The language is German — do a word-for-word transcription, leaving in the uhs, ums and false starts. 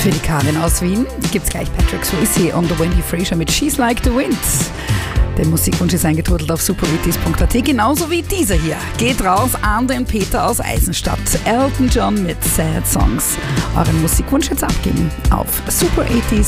Für die Karin aus Wien gibt's gleich Patrick Swayze und Wendy Fraser mit She's Like the Wind. Der Musikwunsch ist eingetrudelt auf supervitis punkt at, genauso wie dieser hier. Geht raus an den Peter aus Eisenstadt. Elton John mit Sad Songs. Euren Musikwunsch jetzt abgeben auf super vitis